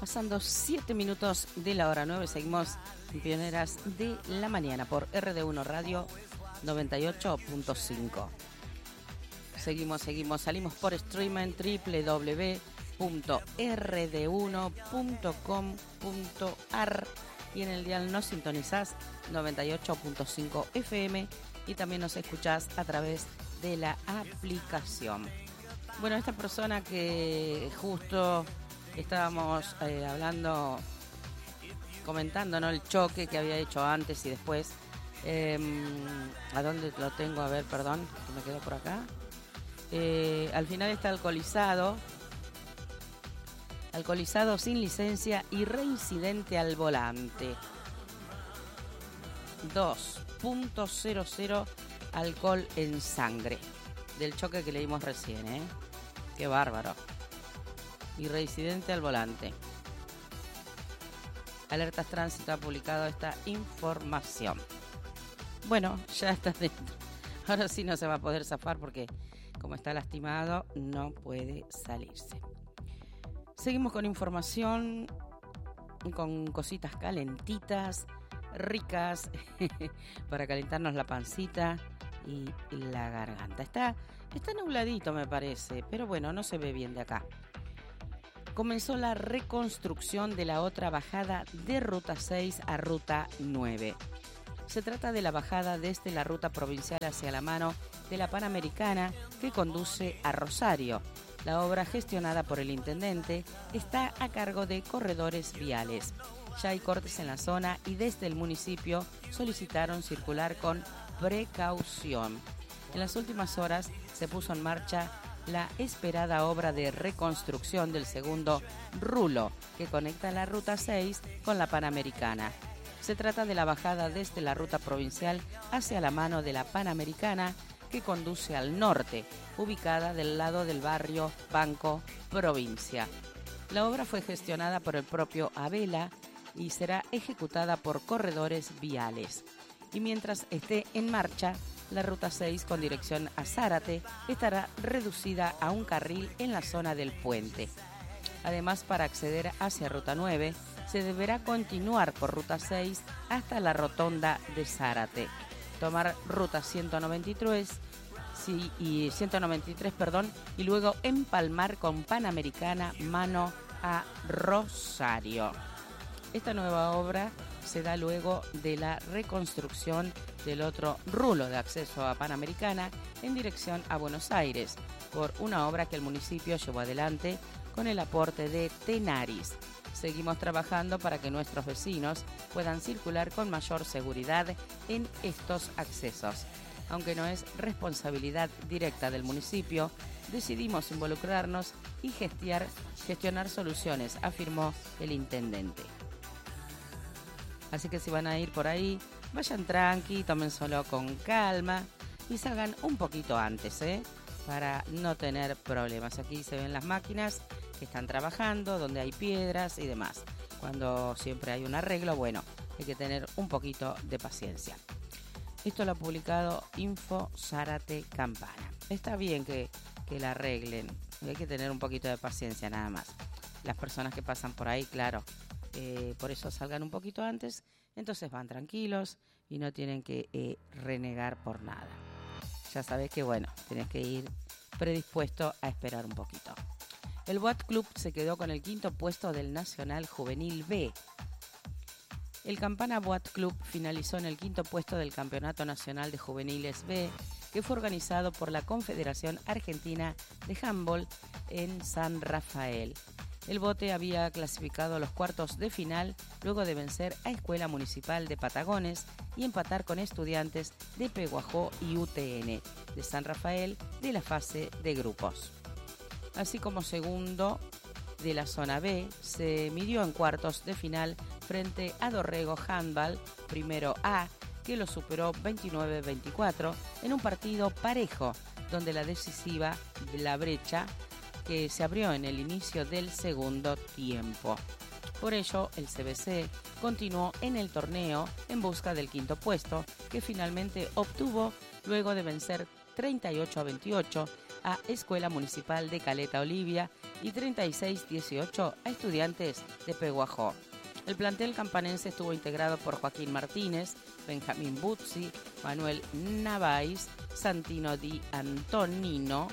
Pasando 7 minutos de la hora 9, seguimos en Pioneras de la Mañana por RD1 Radio 98.5. Seguimos, salimos por streaming www.rd1.com.ar y en el dial nos sintonizás 98.5 FM y también nos escuchás a través de la aplicación. Bueno, esta persona que justo estábamos hablando, comentando, ¿no?, el choque que había hecho antes y después. ¿A dónde lo tengo? A ver, perdón, que me quedo por acá. Al final está alcoholizado sin licencia y reincidente al volante. 2.00 alcohol en sangre del choque que leímos recién, ¿eh? Qué bárbaro. Y reincidente al volante. Alertas Tránsito ha publicado esta información. Bueno, ya está dentro. Ahora sí no se va a poder zafar porque como está lastimado no puede salirse. Seguimos con información, con cositas calentitas, ricas, para calentarnos la pancita y la garganta. Está nubladito, me parece, pero bueno, no se ve bien de acá. Comenzó la reconstrucción de la otra bajada de Ruta 6 a Ruta 9. Se trata de la bajada desde la ruta provincial hacia la mano de la Panamericana que conduce a Rosario. La obra, gestionada por el intendente, está a cargo de Corredores Viales. Ya hay cortes en la zona y desde el municipio solicitaron circular con precaución. En las últimas horas se puso en marcha la esperada obra de reconstrucción del segundo rulo que conecta la Ruta 6 con la Panamericana. Se trata de la bajada desde la ruta provincial hacia la mano de la Panamericana que conduce al norte, ubicada del lado del barrio Banco Provincia. La obra fue gestionada por el propio Abela y será ejecutada por Corredores Viales. Y mientras esté en marcha, la Ruta 6 con dirección a Zárate estará reducida a un carril en la zona del puente. Además, para acceder hacia Ruta 9, se deberá continuar por Ruta 6 hasta la rotonda de Zárate, tomar Ruta 193 y luego empalmar con Panamericana mano a Rosario. Esta nueva obra se da luego de la reconstrucción del otro rulo de acceso a Panamericana en dirección a Buenos Aires, por una obra que el municipio llevó adelante con el aporte de Tenaris. Seguimos trabajando para que nuestros vecinos puedan circular con mayor seguridad en estos accesos. Aunque no es responsabilidad directa del municipio, decidimos involucrarnos y gestionar soluciones, afirmó el intendente. Así que si van a ir por ahí, vayan tranqui, tomen solo con calma y salgan un poquito antes, para no tener problemas. Aquí se ven las máquinas que están trabajando, donde hay piedras y demás. Cuando siempre hay un arreglo, bueno, hay que tener un poquito de paciencia. Esto lo ha publicado Info Zárate Campana. Está bien que la arreglen, hay que tener un poquito de paciencia nada más. Las personas que pasan por ahí, claro, por eso salgan un poquito antes, entonces van tranquilos y no tienen que renegar por nada. Ya sabés que, bueno, tenés que ir predispuesto a esperar un poquito. El Boat Club se quedó con el 5º puesto del Nacional Juvenil B. El Campana Boat Club finalizó en el 5º puesto del Campeonato Nacional de Juveniles B, que fue organizado por la Confederación Argentina de Handball en San Rafael. El bote había clasificado a los cuartos de final luego de vencer a Escuela Municipal de Patagones y empatar con Estudiantes de Peguajó y UTN de San Rafael de la fase de grupos. Así como segundo de la zona B, se midió en cuartos de final frente a Dorrego Handball, primero A, que lo superó 29-24 en un partido parejo, donde la decisiva de la brecha que se abrió en el inicio del segundo tiempo. Por ello, el CBC continuó en el torneo en busca del 5º puesto, que finalmente obtuvo luego de vencer 38-28 a Escuela Municipal de Caleta Olivia y 36-18 a Estudiantes de Peguajó. El plantel campanense estuvo integrado por Joaquín Martínez, Benjamín Buzzi, Manuel Navais, Santino Di Antonino,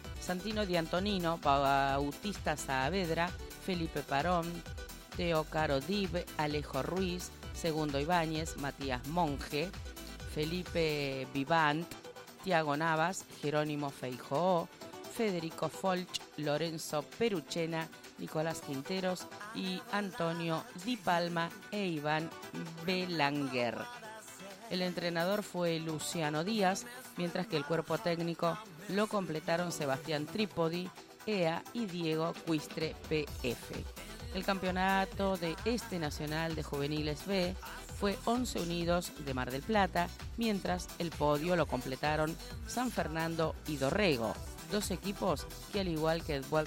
Bautista Saavedra, Felipe Parón, Teo Caro Dib, Alejo Ruiz, Segundo Ibáñez, Matías Monge, Felipe Vivant, Tiago Navas, Jerónimo Feijóo, Federico Folch, Lorenzo Peruchena, Nicolás Quinteros y Antonio Di Palma e Iván Belanger. El entrenador fue Luciano Díaz, mientras que el cuerpo técnico lo completaron Sebastián Trípodi, EA y Diego Cuistre, PF. El campeonato de Nacional de Juveniles B fue 11 Unidos de Mar del Plata, mientras el podio lo completaron San Fernando y Dorrego, dos equipos que, al igual que el Boat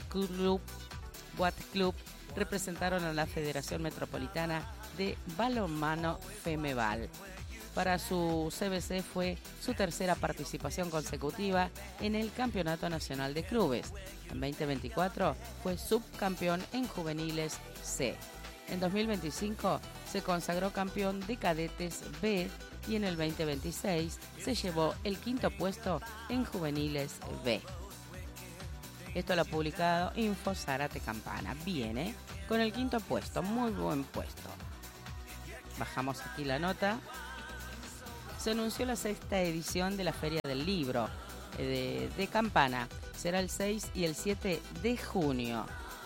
Club, representaron a la Federación Metropolitana de Balonmano Femeval. Para su CBC fue su tercera participación consecutiva en el Campeonato Nacional de Clubes. En 2024 fue subcampeón en Juveniles C. En 2025 se consagró campeón de Cadetes B y en el 2026 se llevó el quinto puesto en Juveniles B. Esto lo ha publicado Info Zárate Campana. Bien, con el quinto puesto, muy buen puesto. Bajamos aquí la nota. Se anunció la sexta edición de la Feria del Libro de Campana. Será el 6 y el 7 de junio.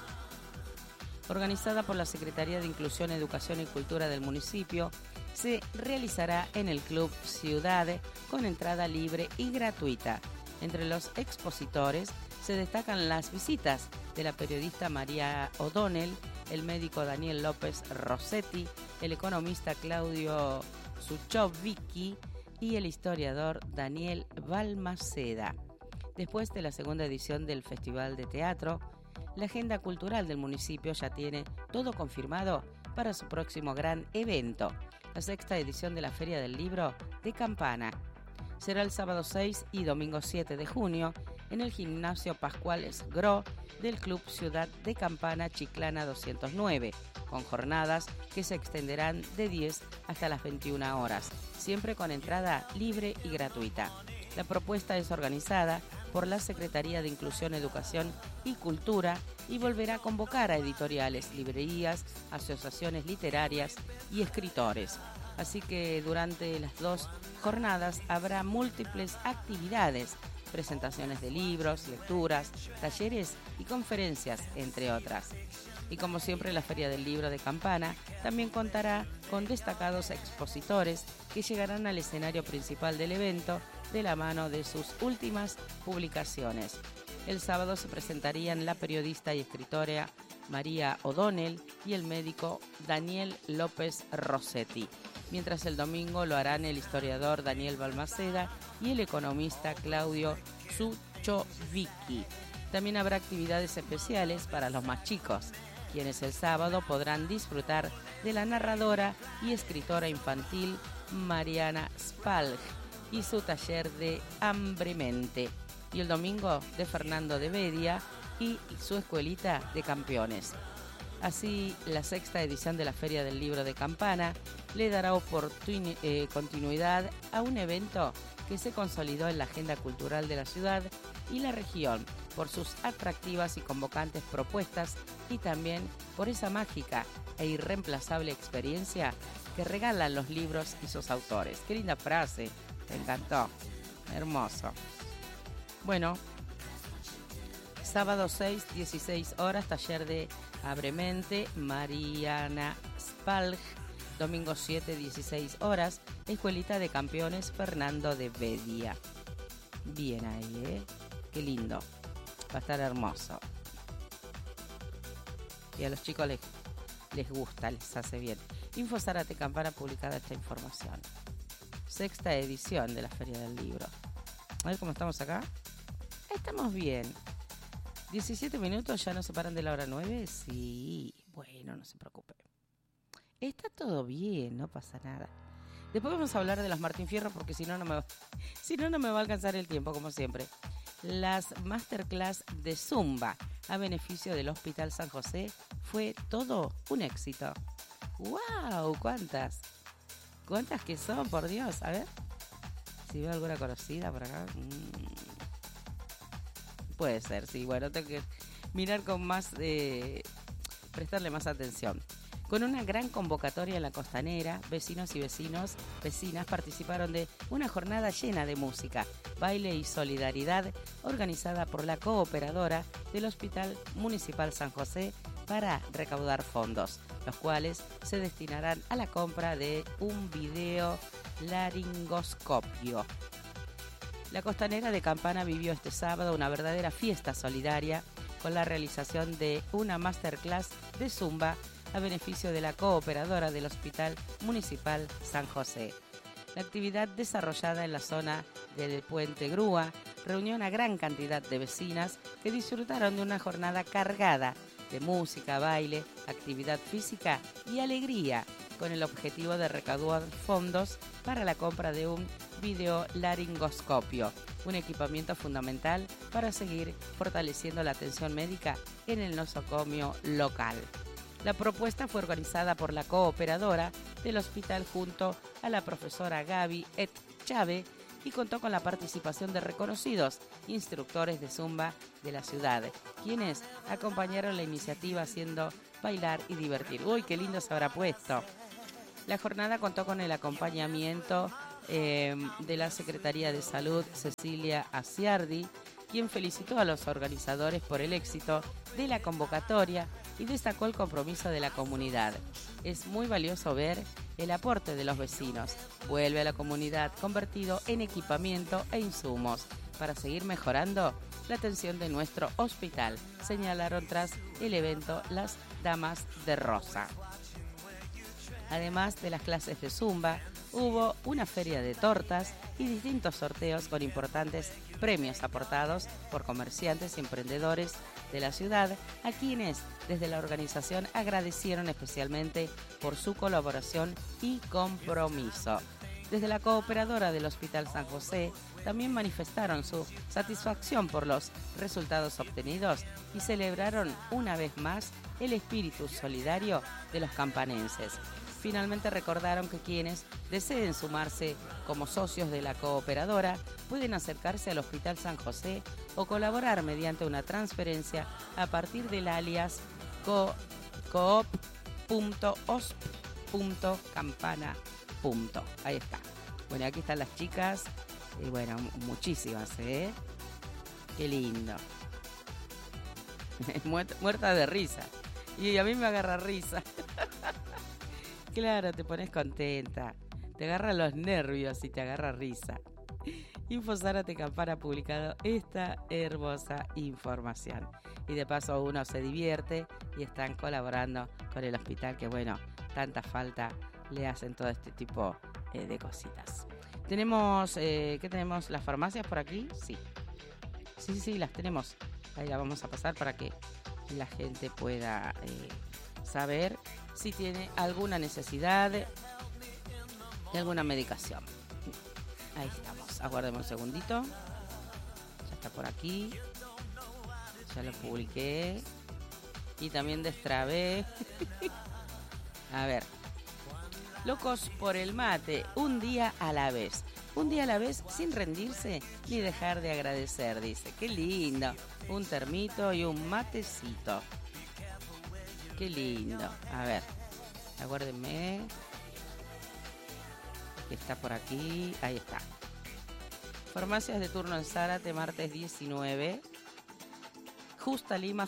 Organizada por la Secretaría de Inclusión, Educación y Cultura del municipio, se realizará en el Club Ciudad con entrada libre y gratuita. Entre los expositores se destacan las visitas de la periodista María O'Donnell, el médico Daniel López Rossetti, el economista Claudio Suchovicki y el historiador Daniel Balmaceda. Después de la segunda edición del Festival de Teatro, la agenda cultural del municipio ya tiene todo confirmado para su próximo gran evento, la sexta edición de la Feria del Libro de Campana. Será el sábado 6 y domingo 7 de junio en el Gimnasio Pascuales Gro del Club Ciudad de Campana Chiclana 209, con jornadas que se extenderán de 10 hasta las 21 horas, siempre con entrada libre y gratuita. La propuesta es organizada por la Secretaría de Inclusión, Educación y Cultura y volverá a convocar a editoriales, librerías, asociaciones literarias y escritores. Así que durante las dos jornadas habrá múltiples actividades, presentaciones de libros, lecturas, talleres y conferencias, entre otras. Y como siempre, la Feria del Libro de Campana también contará con destacados expositores que llegarán al escenario principal del evento de la mano de sus últimas publicaciones. El sábado se presentarían la periodista y escritora María O'Donnell y el médico Daniel López Rossetti, mientras el domingo lo harán el historiador Daniel Balmaceda y el economista Claudio Suchovicki. También habrá actividades especiales para los más chicos, quienes el sábado podrán disfrutar de la narradora y escritora infantil Mariana Spalg y su taller de Hambremente, y el domingo de Fernando de Bedia y su escuelita de campeones. Así, la sexta edición de la Feria del Libro de Campana le dará continuidad a un evento que se consolidó en la agenda cultural de la ciudad y la región por sus atractivas y convocantes propuestas y también por esa mágica e irreemplazable experiencia que regalan los libros y sus autores. Qué linda frase, me encantó, hermoso. Bueno, sábado 6, 16 horas, taller de Hambremente, Mariana Spalg. Domingo 7, 16 horas, escuelita de campeones Fernando de Bedia. Bien ahí, qué lindo. Va a estar hermoso. Y a los chicos les gusta, les hace bien. Info Zárate Campana publicada esta información. Sexta edición de la Feria del Libro. A ver cómo estamos acá. Estamos bien. 17 minutos, ya nos separan de la hora 9. Sí, bueno, no se preocupe. Está todo bien, no pasa nada. Después vamos a hablar de las Martín Fierro porque si no, no me va a alcanzar el tiempo, como siempre. Las masterclass de Zumba a beneficio del Hospital San José fue todo un éxito. ¡Wow! ¿Cuántas? ¿Cuántas que son, por Dios? A ver, si veo alguna conocida por acá. Puede ser, sí. Bueno, tengo que mirar con más, prestarle más atención. Con una gran convocatoria en la Costanera, vecinos y vecinas participaron de una jornada llena de música, baile y solidaridad organizada por la cooperadora del Hospital Municipal San José para recaudar fondos, los cuales se destinarán a la compra de un video laringoscopio. La Costanera de Campana vivió este sábado una verdadera fiesta solidaria con la realización de una masterclass de Zumba a beneficio de la cooperadora del Hospital Municipal San José. La actividad desarrollada en la zona del Puente Grúa reunió una gran cantidad de vecinas que disfrutaron de una jornada cargada de música, baile, actividad física y alegría, con el objetivo de recaudar fondos para la compra de un videolaringoscopio, un equipamiento fundamental para seguir fortaleciendo la atención médica en el nosocomio local. La propuesta fue organizada por la cooperadora del hospital junto a la profesora Gaby Chave y contó con la participación de reconocidos instructores de Zumba de la ciudad, quienes acompañaron la iniciativa haciendo bailar y divertir. ¡Uy, qué lindo se habrá puesto! La jornada contó con el acompañamiento de la Secretaría de Salud, Cecilia Asiardi, quien felicitó a los organizadores por el éxito de la convocatoria y destacó el compromiso de la comunidad. Es muy valioso ver el aporte de los vecinos. Vuelve a la comunidad convertido en equipamiento e insumos para seguir mejorando la atención de nuestro hospital, señalaron tras el evento las Damas de Rosa. Además de las clases de Zumba, hubo una feria de tortas y distintos sorteos con importantes premios aportados por comerciantes y emprendedores de la ciudad, a quienes desde la organización agradecieron especialmente por su colaboración y compromiso. Desde la cooperadora del Hospital San José también manifestaron su satisfacción por los resultados obtenidos y celebraron una vez más el espíritu solidario de los campanenses. Finalmente recordaron que quienes deseen sumarse como socios de la cooperadora pueden acercarse al Hospital San José o colaborar mediante una transferencia a partir del alias coop.osp.campana. Ahí está. Bueno, aquí están las chicas. Y bueno, muchísimas, ¿eh? Qué lindo. Muerta de risa. Y a mí me agarra risa. Claro, te pones contenta, te agarran los nervios y te agarra risa. Infozárate Campana ha publicado esta hermosa información. Y de paso uno se divierte y están colaborando con el hospital, que bueno, tanta falta le hacen todo este tipo de cositas. Tenemos, ¿qué tenemos? ¿Las farmacias por aquí? Sí. Sí, las tenemos. Ahí la vamos a pasar para que la gente pueda saber si tiene alguna necesidad de alguna medicación. Ahí estamos, aguardemos un segundito. Ya está por aquí. Ya lo publiqué. Y también destrabé. A ver. Locos por el mate, un día a la vez. Un día a la vez sin rendirse ni dejar de agradecer, dice. Qué lindo. Un termito y un matecito. Qué lindo. A ver, aguárdenme. Está por aquí. Ahí está. Farmacias de turno en Zárate, martes 19. Justa Lima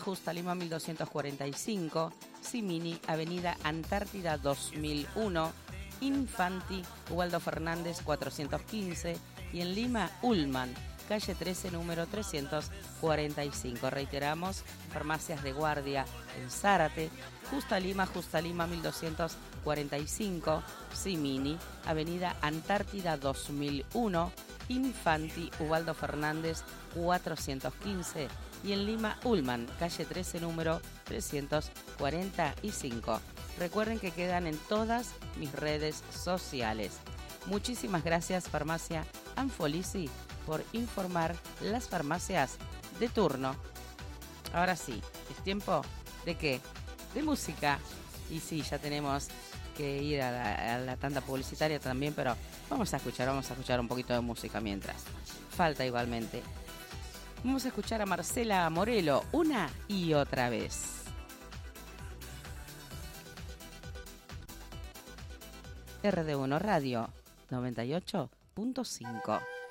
1245. Simini, Avenida Antártida 2001. Infanti, Ubaldo Fernández 415. Y en Lima, Ullman, calle 13, número 345. Reiteramos, farmacias de guardia en Zárate, Justa Lima 1245, Simini, Avenida Antártida 2001, Infanti, Ubaldo Fernández 415 y en Lima, Ullman, calle 13, número 345. Recuerden que quedan en todas mis redes sociales. Muchísimas gracias, Farmacia Anfolisi, por informar las farmacias de turno. Ahora sí, es tiempo de ¿qué? De música. Y sí, ya tenemos que ir a la tanda publicitaria también, pero vamos a escuchar un poquito de música mientras. Falta igualmente. Vamos a escuchar a Marcela Morelo una y otra vez. RD1 Radio 98.5.